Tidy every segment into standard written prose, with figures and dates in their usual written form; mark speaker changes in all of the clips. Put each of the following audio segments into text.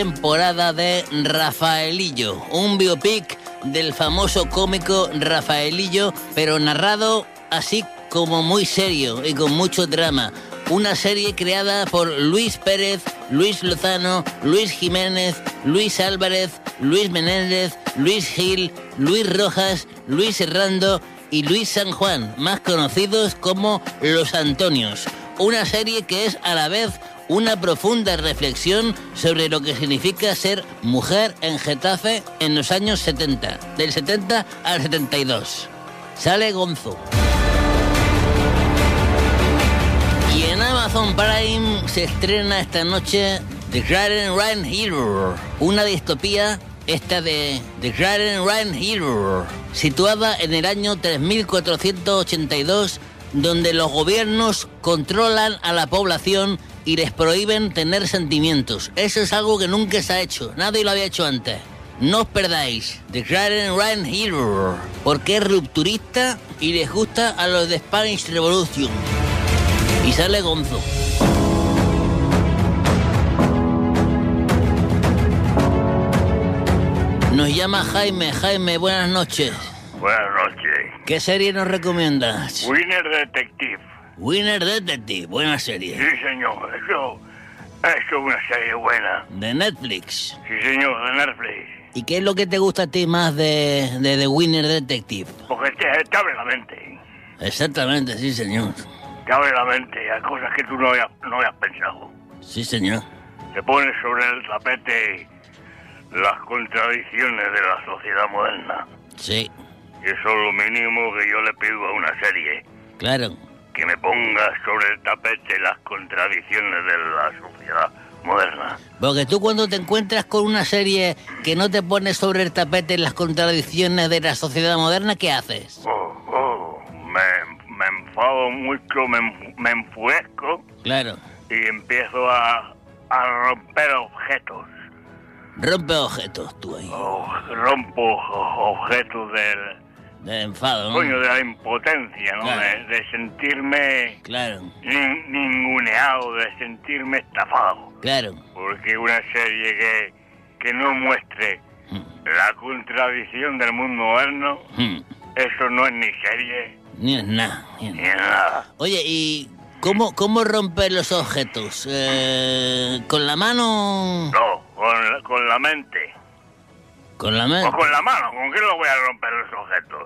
Speaker 1: Temporada de Rafaelillo, un biopic del famoso cómico Rafaelillo, pero narrado así como muy serio y con mucho drama. Una serie creada por Luis Pérez, Luis Lozano, Luis Jiménez, Luis Álvarez, Luis Menéndez, Luis Gil, Luis Rojas, Luis Herrando y Luis San Juan, más conocidos como Los Antonios. Una serie que es a la vez una profunda reflexión sobre lo que significa ser mujer en Getafe en los años 70, del 70 al 72. Sale Gonzo. Y en Amazon Prime se estrena esta noche The Grand Run Hero, una distopía, esta de The Grand Run Hero, situada en el año 3482, donde los gobiernos controlan a la población y les prohíben tener sentimientos. Eso es algo que nunca se ha hecho, nadie lo había hecho antes. No os perdáis The Grand Run Hero, porque es rupturista y les gusta a los de Spanish Revolution. Y sale Gonzo. Nos llama Jaime. Jaime, buenas noches.
Speaker 2: Buenas noches.
Speaker 1: ¿Qué serie nos recomiendas?
Speaker 2: Winner Detective.
Speaker 1: Winner Detective, buena serie.
Speaker 2: Sí, señor. Eso es una serie buena.
Speaker 1: De Netflix.
Speaker 2: Sí, señor, de Netflix.
Speaker 1: ¿Y qué es lo que te gusta a ti más de The Winner Detective?
Speaker 2: Porque te abre la mente.
Speaker 1: Exactamente, sí, señor.
Speaker 2: Te abre la mente a cosas que tú no habías pensado.
Speaker 1: Sí, señor.
Speaker 2: Te pones sobre el tapete las contradicciones de la sociedad moderna.
Speaker 1: Sí.
Speaker 2: Y eso es lo mínimo que yo le pido a una serie.
Speaker 1: Claro.
Speaker 2: Que me ponga sobre el tapete las contradicciones de la sociedad moderna.
Speaker 1: Porque tú cuando te encuentras con una serie que no te pone sobre el tapete las contradicciones de la sociedad moderna, ¿qué haces?
Speaker 2: Me enfado mucho, me enfurezco.
Speaker 1: Claro.
Speaker 2: Y empiezo a romper objetos.
Speaker 1: Rompe objetos tú ahí.
Speaker 2: Rompo objetos
Speaker 1: del enfado, ¿no?
Speaker 2: Coño, de la impotencia, ¿no?
Speaker 1: Claro.
Speaker 2: De sentirme...
Speaker 1: Claro.
Speaker 2: Ninguneado, de sentirme estafado.
Speaker 1: Claro.
Speaker 2: Porque una serie que no muestre la contradicción del mundo moderno, eso no es ni serie...
Speaker 1: Ni es nada.
Speaker 2: Ni es nada.
Speaker 1: Oye, ¿y cómo romper los objetos? ¿Con la mano?
Speaker 2: No, con la mente.
Speaker 1: ¿Con la mente?
Speaker 2: O con la mano, ¿con qué lo voy a romper los objetos?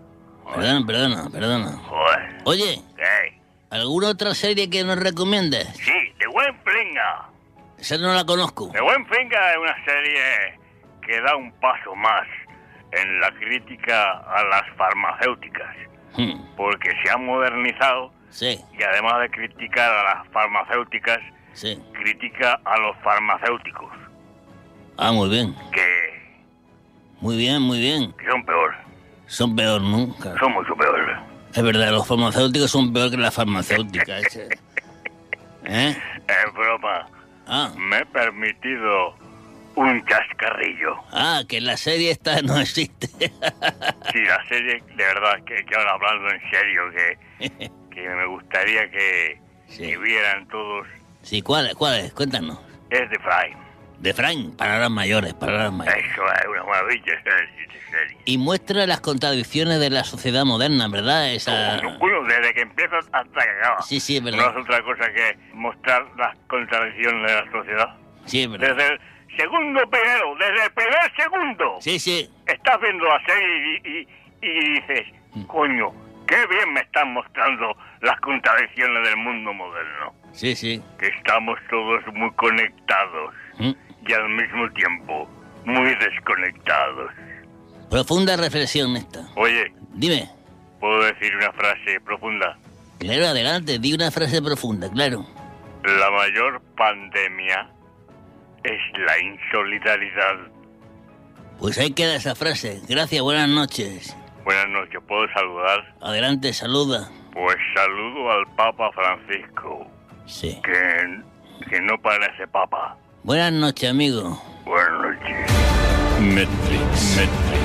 Speaker 1: Perdona.
Speaker 2: Joder.
Speaker 1: Oye,
Speaker 2: ¿Qué?
Speaker 1: ¿alguna otra serie que nos recomiendes?
Speaker 2: Sí, The Buen Flinga.
Speaker 1: Esa no la conozco.
Speaker 2: The Buen Flinga es una serie que da un paso más en la crítica a las farmacéuticas. Porque se ha modernizado.
Speaker 1: Sí.
Speaker 2: Y además de criticar a las farmacéuticas,
Speaker 1: sí,
Speaker 2: critica a los farmacéuticos.
Speaker 1: Ah, muy bien.
Speaker 2: Que
Speaker 1: Muy bien.
Speaker 2: Que son peor.
Speaker 1: Son peor, ¿no? Claro.
Speaker 2: Son mucho peor.
Speaker 1: Es verdad, los farmacéuticos son peor que las farmacéuticas. ¿Eh?
Speaker 2: Es broma. Me he permitido un chascarrillo.
Speaker 1: Que la serie esta no existe.
Speaker 2: Sí, la serie, de verdad, que ahora hablando en serio, que me gustaría que vieran todos.
Speaker 1: Sí, ¿cuál es? Cuéntanos.
Speaker 2: Es de Fry.
Speaker 1: De Frank, palabras mayores.
Speaker 2: Eso es una maravilla, esa serie.
Speaker 1: Y muestra las contradicciones de la sociedad moderna, ¿verdad?
Speaker 2: Bueno, desde que empieza hasta que acaba.
Speaker 1: Sí, es verdad.
Speaker 2: No es otra cosa que mostrar las contradicciones de la sociedad.
Speaker 1: Sí, es verdad.
Speaker 2: Desde el segundo primero, desde el primer segundo.
Speaker 1: Sí.
Speaker 2: Estás viendo la serie y dices, coño, qué bien me están mostrando las contradicciones del mundo moderno.
Speaker 1: Sí.
Speaker 2: Que estamos todos muy conectados. Y al mismo tiempo muy desconectados.
Speaker 1: Profunda reflexión esta.
Speaker 2: Oye.
Speaker 1: Dime.
Speaker 2: ¿Puedo decir una frase profunda?
Speaker 1: Claro, adelante, di una frase profunda, claro.
Speaker 2: La mayor pandemia es la insolidaridad.
Speaker 1: Pues ahí queda esa frase. Gracias, buenas noches.
Speaker 2: Buenas noches, ¿puedo saludar?
Speaker 1: Adelante, saluda.
Speaker 2: Pues saludo al Papa Francisco.
Speaker 1: Sí.
Speaker 2: Que no parece papa.
Speaker 1: Buenas noches, amigo.
Speaker 2: Buenas noches.
Speaker 3: Netflix,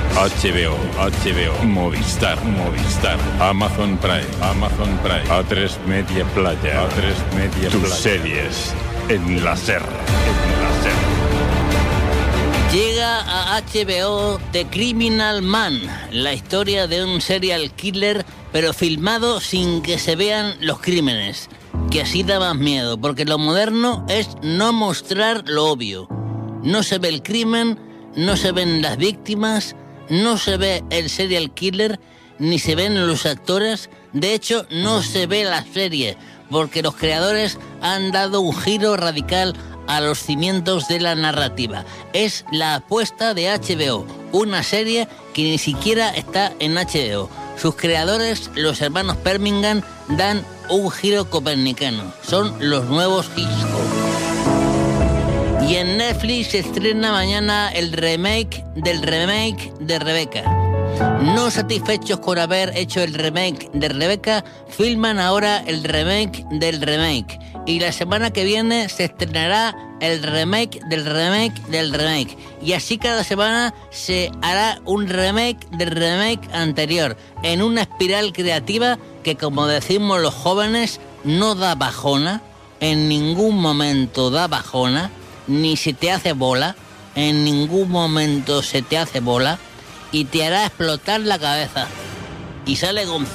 Speaker 3: HBO, Movistar, Amazon Prime, A3 Media Playa, Tus series en la SER.
Speaker 1: HBO The Criminal Man, la historia de un serial killer, pero filmado sin que se vean los crímenes, que así da más miedo, porque lo moderno es no mostrar lo obvio. No se ve el crimen, no se ven las víctimas, no se ve el serial killer, ni se ven los actores. De hecho, no se ve la serie, porque los creadores han dado un giro radical a los cimientos de la narrativa. Es la apuesta de HBO, una serie que ni siquiera está en HBO. Sus creadores, los hermanos Permingham, dan un giro copernicano. Son los nuevos Hitchcock. Y en Netflix se estrena mañana el remake de Rebecca. No satisfechos con haber hecho el remake de Rebecca, filman ahora el remake del remake. Y la semana que viene se estrenará el remake del remake del remake. Y así cada semana se hará un remake del remake anterior, en una espiral creativa que, como decimos los jóvenes, no da bajona, en ningún momento da bajona, ni se te hace bola, en ningún momento se te hace bola, y te hará explotar la cabeza. Y sale Gonzo.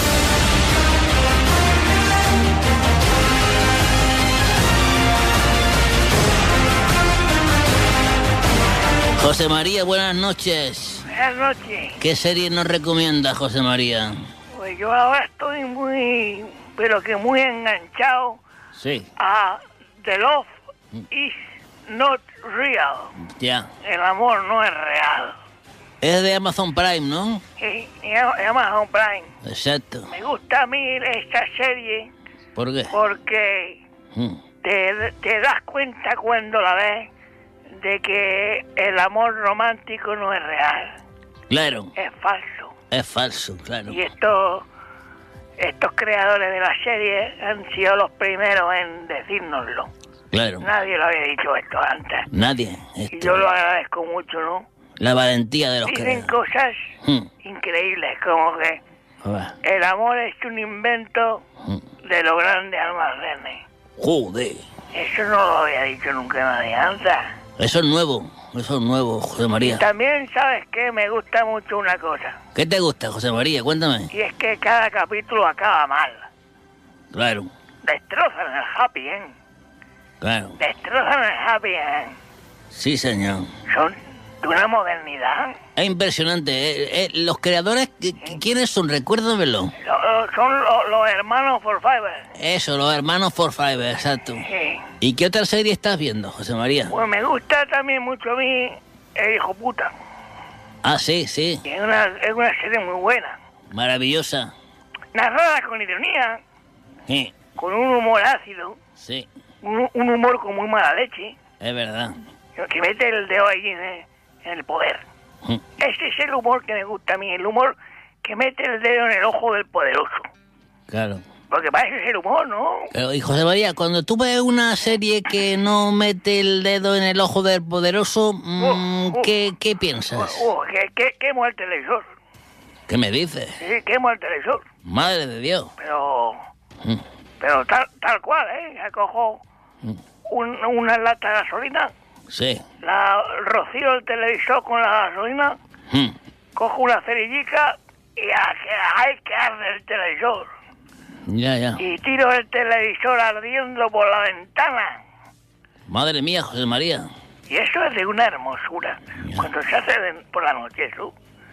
Speaker 1: José María, buenas noches.
Speaker 4: Buenas noches.
Speaker 1: ¿Qué serie nos recomienda, José María?
Speaker 4: Pues yo ahora estoy muy enganchado
Speaker 1: Sí.
Speaker 4: a The Love is Not Real.
Speaker 1: Ya.
Speaker 4: El amor no es real.
Speaker 1: Es de Amazon Prime, ¿no?
Speaker 4: Sí, Amazon Prime.
Speaker 1: Exacto.
Speaker 4: Me gusta a mí esta serie
Speaker 1: ¿Por qué?
Speaker 4: porque te das cuenta cuando la ves de que el amor romántico no es real.
Speaker 1: Claro.
Speaker 4: Es falso.
Speaker 1: Es falso, claro.
Speaker 4: Y estos creadores de la serie han sido los primeros en decírnoslo.
Speaker 1: Claro.
Speaker 4: Nadie lo había dicho esto antes.
Speaker 1: Nadie.
Speaker 4: Y yo lo agradezco mucho, ¿no?
Speaker 1: La valentía de los
Speaker 4: Dicen
Speaker 1: creadores.
Speaker 4: cosas increíbles, como que el amor es un invento de los grandes almacenes.
Speaker 1: Joder.
Speaker 4: Eso no lo había dicho nunca nadie antes.
Speaker 1: Eso es nuevo, José María.
Speaker 4: También, ¿sabes qué? Me gusta mucho una cosa.
Speaker 1: ¿Qué te gusta, José María? Cuéntame.
Speaker 4: Y es que cada capítulo acaba mal.
Speaker 1: Claro,
Speaker 4: Destrozan el happy end.
Speaker 1: claro.
Speaker 4: Destrozan el happy end.
Speaker 1: Sí, señor.
Speaker 4: Son de una modernidad.
Speaker 1: Es impresionante. Los creadores, ¿quiénes son? Recuérdamelo.
Speaker 4: Son los hermanos Forsyth.
Speaker 1: Eso, los hermanos Forsyth, exacto.
Speaker 4: Sí.
Speaker 1: ¿Y qué otra serie estás viendo, José María?
Speaker 4: Pues me gusta también mucho a mí El Hijo Puta.
Speaker 1: Ah, sí, sí.
Speaker 4: Es una serie muy buena.
Speaker 1: Maravillosa.
Speaker 4: Narrada con ironía,
Speaker 1: Sí,
Speaker 4: con un humor ácido,
Speaker 1: sí.
Speaker 4: un humor con muy mala leche,
Speaker 1: Es verdad.
Speaker 4: que mete el dedo ahí en el poder. Ese es el humor que me gusta a mí, el humor que mete el dedo en el ojo del poderoso.
Speaker 1: Claro.
Speaker 4: Porque para eso es el humor, ¿no?
Speaker 1: Pero, y José María, cuando tú ves una serie que no mete el dedo en el ojo del poderoso, ¿qué piensas?
Speaker 4: Quemo el televisor.
Speaker 1: ¿Qué me dices?
Speaker 4: Sí, quemo el televisor.
Speaker 1: Madre de Dios.
Speaker 4: Pero tal cual, ¿eh? Cojo una lata de gasolina,
Speaker 1: Sí.
Speaker 4: la rocío el televisor con la gasolina, cojo una cerillica y hay que arder el televisor.
Speaker 1: Ya.
Speaker 4: Y tiro el televisor ardiendo por la ventana.
Speaker 1: Madre mía, José María.
Speaker 4: Y eso es de una hermosura. Cuando se hace por la noche, eso.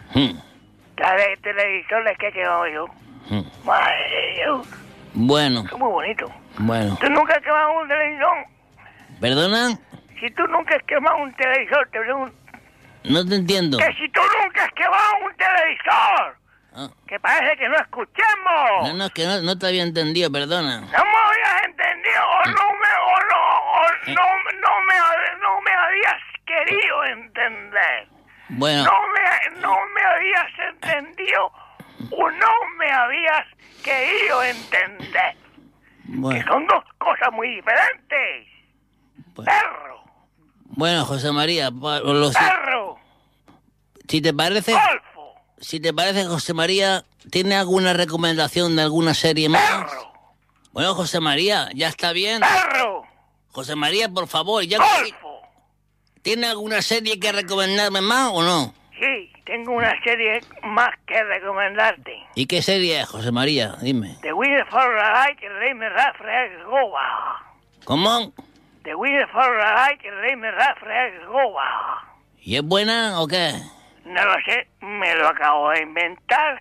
Speaker 4: Cada televisor es que he quemado yo. Madre de Dios.
Speaker 1: Bueno,
Speaker 4: Es muy bonito.
Speaker 1: bueno.
Speaker 4: ¿Tú nunca has quemado un televisor?
Speaker 1: ¿Perdona?
Speaker 4: Si tú nunca has quemado un televisor, te pregunto.
Speaker 1: No te entiendo.
Speaker 4: ¡Que si tú nunca has quemado un televisor!
Speaker 1: Ah.
Speaker 4: ¡Que parece que no escuchemos!
Speaker 1: No, es que no te había entendido, perdona.
Speaker 4: ¡No me habías entendido! ¡O no me habías querido entender!
Speaker 1: Bueno,
Speaker 4: No me habías entendido o no me habías querido entender. Que
Speaker 1: bueno,
Speaker 4: son dos cosas muy diferentes.
Speaker 1: Bueno.
Speaker 4: Perro,
Speaker 1: bueno, José María,
Speaker 4: perro,
Speaker 1: si te parece,
Speaker 4: golfo,
Speaker 1: José María, ¿tiene alguna recomendación de alguna serie más?
Speaker 4: perro,
Speaker 1: Bueno, José María, ya está bien.
Speaker 4: perro,
Speaker 1: José María, por favor, ya
Speaker 4: golfo.
Speaker 1: ¿tiene alguna serie que recomendarme más o no?
Speaker 4: Sí, tengo una serie más que recomendarte.
Speaker 1: ¿Y qué serie es, José María? Dime.
Speaker 4: The Winner for the Light, el rey me rafre goa.
Speaker 1: ¿Cómo?
Speaker 4: The Winner for the Light, el rey me rafre goa.
Speaker 1: ¿Y es buena o qué?
Speaker 4: No lo sé, me lo acabo de inventar.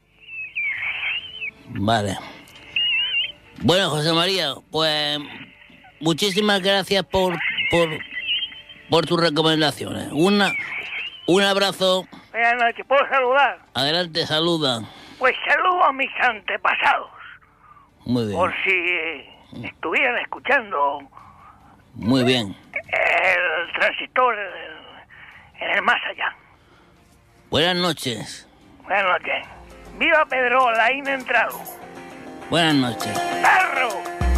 Speaker 1: Vale. Bueno, José María, pues muchísimas gracias por tus recomendaciones. Un abrazo.
Speaker 4: Buenas noches, ¿puedo saludar?
Speaker 1: Adelante, saluda.
Speaker 4: Pues saludo a mis antepasados.
Speaker 1: Muy bien.
Speaker 4: Por si estuvieran escuchando
Speaker 1: Muy bien.
Speaker 4: el transistor en el más allá.
Speaker 1: Buenas noches.
Speaker 4: Buenas noches. ¡Viva Pedrola, entrado!
Speaker 1: Buenas noches.
Speaker 4: ¡Perro!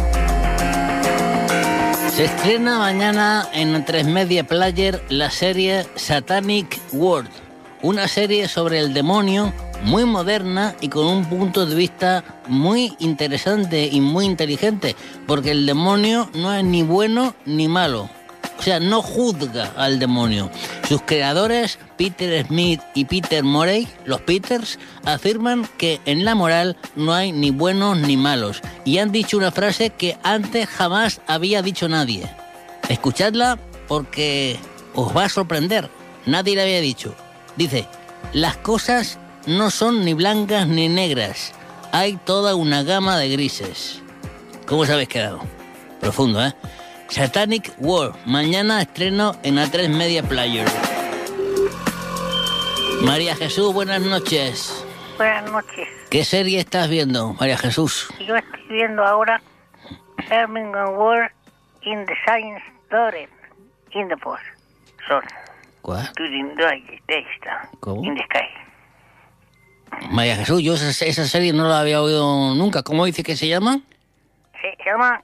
Speaker 1: Se estrena mañana en 3 Media Player la serie Satanic World, una serie sobre el demonio muy moderna y con un punto de vista muy interesante y muy inteligente, porque el demonio no es ni bueno ni malo. O sea, no juzga al demonio. Sus creadores, Peter Smith y Peter Morey, los Peters, afirman que en la moral no hay ni buenos ni malos. Y han dicho una frase que antes jamás había dicho nadie. Escuchadla porque os va a sorprender. Nadie la había dicho. Dice, las cosas no son ni blancas ni negras. Hay toda una gama de grises. ¿Cómo os habéis quedado? Profundo, ¿eh? Satanic World, mañana estreno en A3 Media Player. María Jesús, buenas noches.
Speaker 5: Buenas noches.
Speaker 1: ¿Qué serie estás viendo, María Jesús?
Speaker 5: Yo estoy viendo ahora Birmingham World in the Science Story in the Force. Son.
Speaker 1: ¿Cuál?
Speaker 5: ¿Cómo? In the Sky.
Speaker 1: María Jesús, yo esa serie no la había oído nunca. ¿Cómo dice que se llama?
Speaker 5: Se llama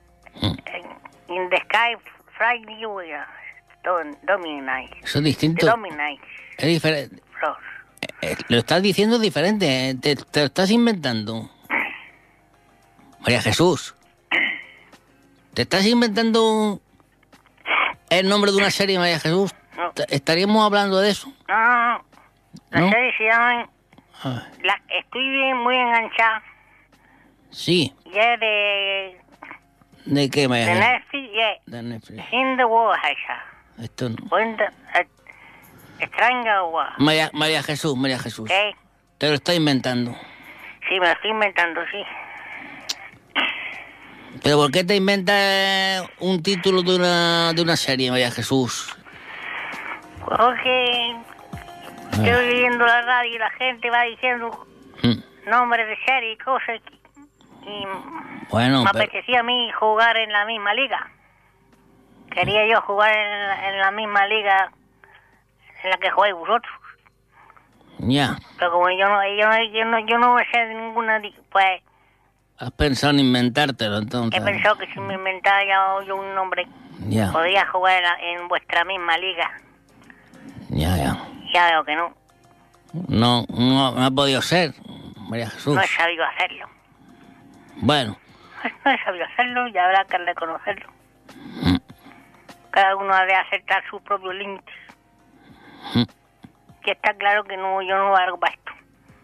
Speaker 5: In the Sky Friday Dominate.
Speaker 1: Eso es distinto.
Speaker 5: Dominate.
Speaker 1: Es diferente. Lo estás diciendo diferente. Te lo estás inventando. María Jesús. ¿Te estás inventando el nombre de una serie, María Jesús?
Speaker 5: No.
Speaker 1: ¿Estaríamos hablando de eso?
Speaker 5: No. La
Speaker 1: ¿No?
Speaker 5: serie se llama... estoy muy enganchada.
Speaker 1: Sí.
Speaker 5: Ya de...
Speaker 1: ¿De qué, María
Speaker 5: De
Speaker 1: Jesús?
Speaker 5: Netflix, ya.
Speaker 1: De Netflix.
Speaker 5: In the World, esa.
Speaker 1: Esto no.
Speaker 5: Strangle World.
Speaker 1: María Jesús.
Speaker 5: ¿Qué?
Speaker 1: Te lo estás inventando.
Speaker 5: Sí, me lo estoy inventando, sí.
Speaker 1: ¿Pero por qué te inventas un título de una serie, María Jesús?
Speaker 5: Porque estoy viendo la radio y la gente va diciendo nombres de serie y cosas y
Speaker 1: Bueno,
Speaker 5: me
Speaker 1: pero...
Speaker 5: apetecía a mí jugar en la misma liga. Quería yo jugar en la misma liga en la que jugáis vosotros.
Speaker 1: Ya.
Speaker 5: Pero como yo no me sé de ninguna, pues
Speaker 1: ¿Has pensado en inventártelo, entonces?
Speaker 5: he pensado que si me inventara yo un nombre,
Speaker 1: Ya.
Speaker 5: podría jugar en vuestra misma liga.
Speaker 1: Ya.
Speaker 5: Ya veo que no.
Speaker 1: No ha podido ser, María Jesús.
Speaker 5: No he sabido hacerlo.
Speaker 1: Bueno,
Speaker 5: No he sabido hacerlo y habrá que reconocerlo. Cada uno ha de aceptar sus propios límites. Que está claro que no, yo no valgo para esto.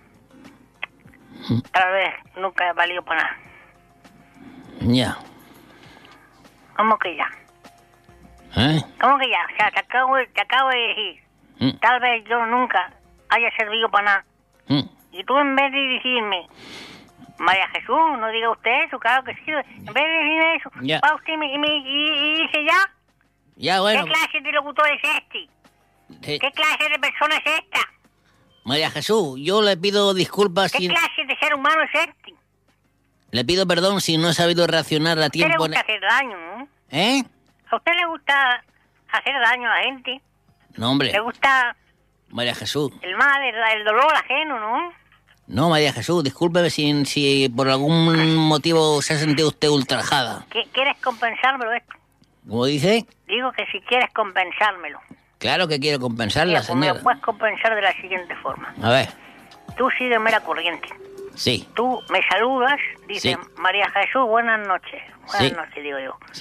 Speaker 5: Tal vez nunca he valido para nada.
Speaker 1: ya.
Speaker 5: ¿Cómo que ya?
Speaker 1: ¿Eh?
Speaker 5: ¿Cómo que ya? O sea, te acabo de decir. Tal vez yo nunca haya servido para nada. Y tú en vez de decirme, María Jesús, no diga usted eso, claro que sí. En vez de decirme eso,
Speaker 1: Ya.
Speaker 5: va usted y dice ya.
Speaker 1: Ya, bueno.
Speaker 5: ¿Qué clase de locutor es este? ¿Qué clase de persona es esta?
Speaker 1: María Jesús, yo le pido disculpas
Speaker 5: ¿Qué
Speaker 1: si...
Speaker 5: clase de ser humano es este?
Speaker 1: Le pido perdón si no he sabido reaccionar a
Speaker 5: A usted le
Speaker 1: tiempo...
Speaker 5: gusta hacer daño, ¿no?
Speaker 1: ¿Eh?
Speaker 5: ¿A usted le gusta hacer daño a la gente?
Speaker 1: No, hombre.
Speaker 5: ¿Le gusta
Speaker 1: María Jesús.
Speaker 5: el mal, el dolor ajeno, no?
Speaker 1: No, María Jesús, discúlpeme si por algún motivo se ha sentido usted ultrajada.
Speaker 5: ¿Quieres compensármelo esto?
Speaker 1: ¿Cómo dice?
Speaker 5: Digo que si quieres compensármelo.
Speaker 1: Claro que quiero compensarla,
Speaker 5: Mira, pues me
Speaker 1: señora.
Speaker 5: lo puedes compensar de la siguiente forma.
Speaker 1: A ver,
Speaker 5: Tú sígueme la corriente.
Speaker 1: sí,
Speaker 5: Tú me saludas, dice
Speaker 1: Sí.
Speaker 5: María Jesús, buenas noches. Buenas
Speaker 1: Sí.
Speaker 5: noches, digo yo.
Speaker 1: sí.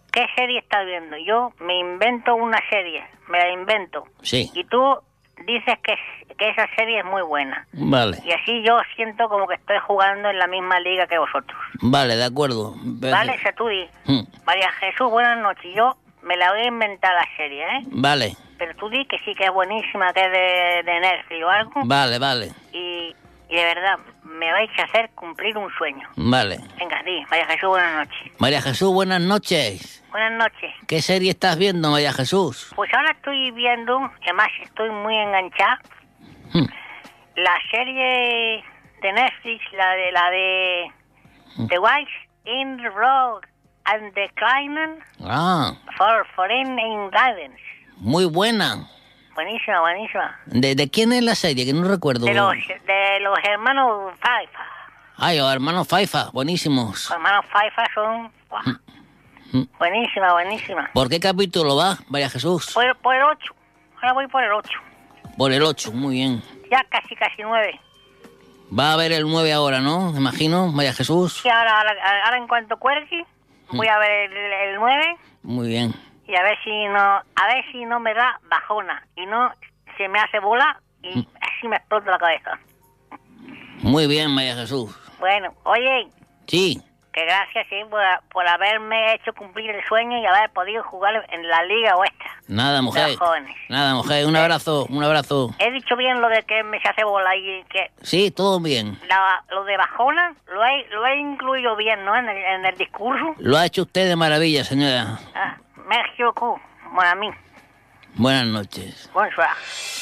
Speaker 5: ¿qué serie estás viendo? Yo me invento una serie, me la invento.
Speaker 1: Sí.
Speaker 5: Y tú dices que esa serie es muy buena.
Speaker 1: Vale.
Speaker 5: Y así yo siento como que estoy jugando en la misma liga que vosotros.
Speaker 1: Vale, de acuerdo.
Speaker 5: Vale, Satudi.
Speaker 1: Hmm.
Speaker 5: María Jesús, buenas noches. Yo me la voy a inventar la serie, ¿eh?
Speaker 1: Vale.
Speaker 5: Pero tú di que sí que es buenísima, que es de Netflix o algo.
Speaker 1: Vale, vale.
Speaker 5: Y de verdad, me vais a hacer cumplir un sueño.
Speaker 1: Vale.
Speaker 5: Venga, di, María Jesús, buenas noches.
Speaker 1: María Jesús, buenas noches.
Speaker 5: Buenas noches.
Speaker 1: ¿Qué serie estás viendo, María Jesús?
Speaker 5: Pues ahora estoy viendo, además estoy muy enganchada, la serie de Netflix, la de The Wives in the Road and Declining for Foreign Indictments.
Speaker 1: Muy buena.
Speaker 5: Buenísima, buenísima.
Speaker 1: ¿De quién es la serie? Que no recuerdo.
Speaker 5: De los hermanos Pfeiffer.
Speaker 1: Ay, los hermanos Pfeiffer, buenísimos.
Speaker 5: Los hermanos Pfeiffer son... ¡Wow! Buenísima, buenísima.
Speaker 1: ¿Por qué capítulo va, María Jesús?
Speaker 5: Por el 8. Ahora voy por el 8.
Speaker 1: Por el 8, muy bien.
Speaker 5: Ya casi 9.
Speaker 1: Va a ver el 9 ahora, ¿no? Me imagino, María Jesús.
Speaker 5: Sí, ahora en cuanto cuelgue, voy a ver el 9.
Speaker 1: Muy bien.
Speaker 5: Y a ver si no me da bajona. Y no se me hace bola y así me explota la cabeza.
Speaker 1: Muy bien, María Jesús.
Speaker 5: Bueno, oye.
Speaker 1: Sí.
Speaker 5: Que gracias, sí, por haberme hecho cumplir el sueño y haber podido jugar en la liga vuestra.
Speaker 1: Nada, mujer.
Speaker 5: De los jóvenes.
Speaker 1: Nada, mujer. Un abrazo, un abrazo.
Speaker 5: He dicho bien lo de que me se hace bola y que...
Speaker 1: Sí, todo bien.
Speaker 5: Lo de bajona lo he incluido bien, ¿no? En el discurso.
Speaker 1: Lo ha hecho usted de maravilla, señora.
Speaker 5: Merci beaucoup, mon ami.
Speaker 1: Buenas noches.
Speaker 5: Bonsoir.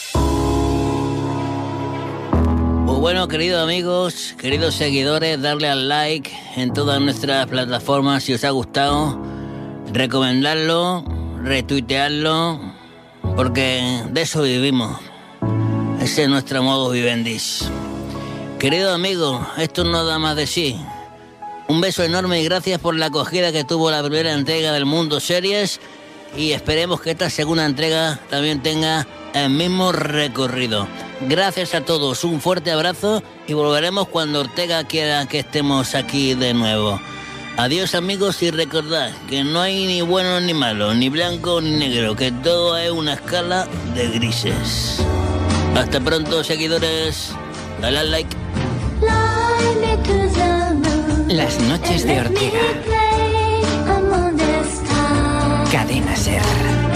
Speaker 1: Pues bueno, queridos amigos, queridos seguidores, darle al like en todas nuestras plataformas si os ha gustado, recomendarlo, retuitearlo, porque de eso vivimos. Ese es nuestro modo vivendis. Queridos amigos, esto no da más de sí. Un beso enorme y gracias por la acogida que tuvo la primera entrega del Mundo Series y esperemos que esta segunda entrega también tenga el mismo recorrido. Gracias a todos, un fuerte abrazo y volveremos cuando Ortega quiera que estemos aquí de nuevo. Adiós amigos y recordad que no hay ni bueno ni malo, ni blanco ni negro, que todo es una escala de grises. Hasta pronto seguidores, dale al like.
Speaker 6: Las noches de Ortega. Cadena Ser.